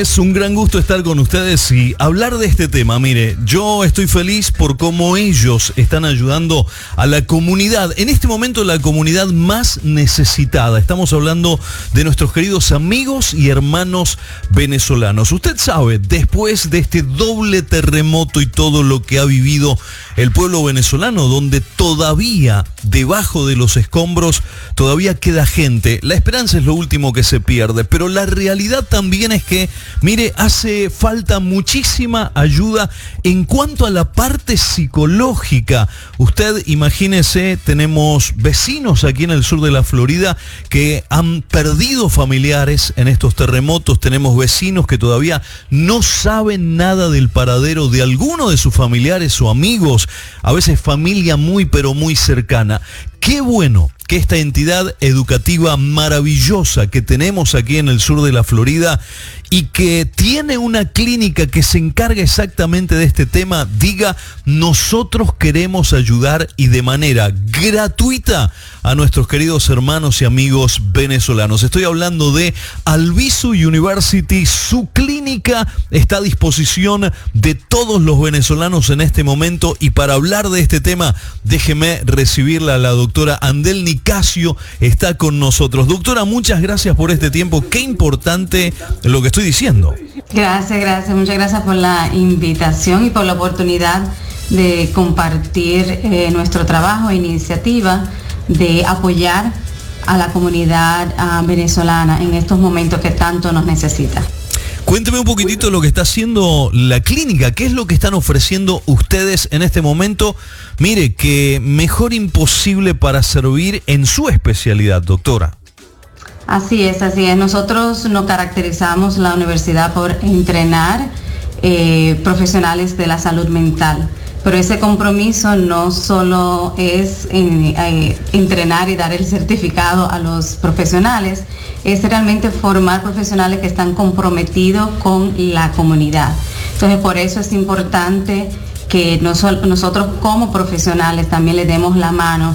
Es un gran gusto estar con ustedes y hablar de este tema. Mire, yo estoy feliz por cómo ellos están ayudando a la comunidad, en este momento la comunidad más necesitada. Estamos hablando de nuestros queridos amigos y hermanos venezolanos. Usted sabe, después de este doble terremoto y todo lo que ha vivido el pueblo venezolano, donde todavía debajo de los escombros todavía queda gente, la esperanza es lo último que se pierde, pero la realidad también es que, mire, hace falta muchísima ayuda en cuanto a la parte psicológica. Usted imagínese, tenemos vecinos aquí en el sur de la Florida que han perdido familiares en estos terremotos. Tenemos vecinos que todavía no saben nada del paradero de alguno de sus familiares o amigos, a veces familia muy pero muy cercana. Qué bueno que esta entidad educativa maravillosa que tenemos aquí en el sur de la Florida y que tiene una clínica que se encarga exactamente de este tema, diga: nosotros queremos ayudar y de manera gratuita a nuestros queridos hermanos y amigos venezolanos. Estoy hablando de Albizu University. Su clínica está a disposición de todos los venezolanos en este momento, y para hablar de este tema, déjeme recibirla a la doctora Andel Nicasio. Está con nosotros. Doctora, muchas gracias por este tiempo. Qué importante lo que estoy diciendo. Gracias, muchas gracias por la invitación y por la oportunidad de compartir nuestro trabajo e iniciativa de apoyar a la comunidad venezolana en estos momentos que tanto nos necesita. Cuénteme un poquitito lo que está haciendo la clínica. ¿Qué es lo que están ofreciendo ustedes en este momento? Mire, que mejor imposible para servir en su especialidad, doctora. Así es. Nosotros nos caracterizamos la universidad por entrenar profesionales de la salud mental. Pero ese compromiso no solo es entrenar y dar el certificado a los profesionales, es realmente formar profesionales que están comprometidos con la comunidad. Entonces, por eso es importante que nosotros como profesionales también le demos la mano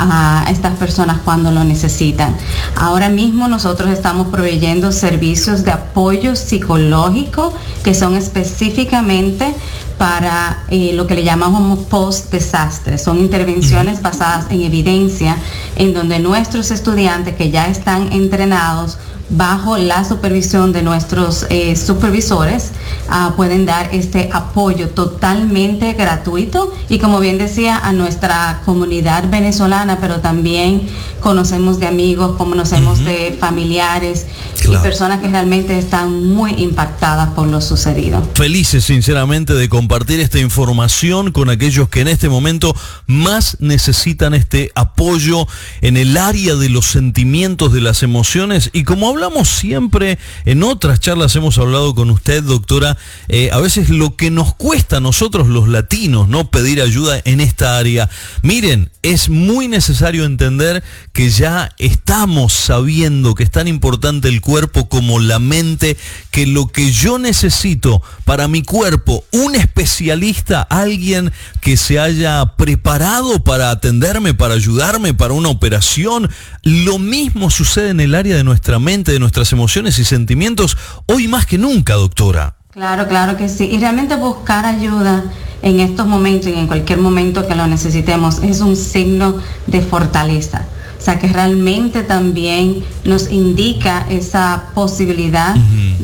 a estas personas cuando lo necesitan. Ahora mismo nosotros estamos proveyendo servicios de apoyo psicológico que son específicamente para lo que le llamamos post-desastre. Son intervenciones basadas en evidencia, en donde nuestros estudiantes que ya están entrenados bajo la supervisión de nuestros supervisores pueden dar este apoyo totalmente gratuito, y como bien decía, a nuestra comunidad venezolana, pero también conocemos de amigos, conocemos de familiares, claro, y personas que realmente están muy impactadas por lo sucedido. Felices sinceramente de compartir esta información con aquellos que en este momento más necesitan este apoyo en el área de los sentimientos, de las emociones. Y como hablamos siempre, en otras charlas hemos hablado con usted, doctora, a veces lo que nos cuesta a nosotros los latinos, ¿no?, pedir ayuda en esta área. Miren, es muy necesario entender que ya estamos sabiendo que es tan importante el cuerpo como la mente, que lo que yo necesito para mi cuerpo, un especialista, alguien que se haya preparado para atenderme, para ayudarme, para una operación. Lo mismo sucede en el área de nuestra mente, de nuestras emociones y sentimientos, hoy más que nunca, doctora. Claro que sí. Y realmente buscar ayuda en estos momentos y en cualquier momento que lo necesitemos es un signo de fortaleza. O sea, que realmente también nos indica esa posibilidad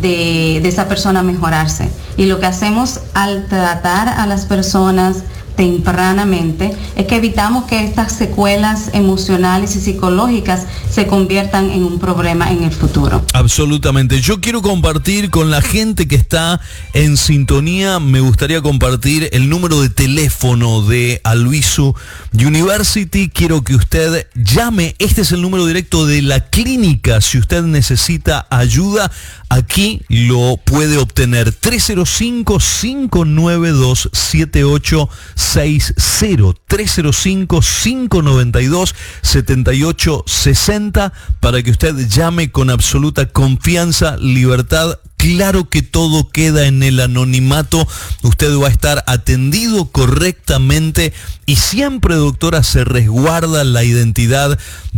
de esa persona mejorarse. Y lo que hacemos al tratar a las personas tempranamente es que evitamos que estas secuelas emocionales y psicológicas se conviertan en un problema en el futuro. Absolutamente. Yo quiero compartir con la gente que está en sintonía, me gustaría compartir el número de teléfono de Albizu University. Quiero que usted llame. Este es el número directo de la clínica. Si usted necesita ayuda, aquí lo puede obtener. 305-592-7860. 305-592-7860 para que usted llame con absoluta confianza, libertad. Claro que todo queda en el anonimato. Usted va a estar atendido correctamente y siempre, doctora, se resguarda la identidad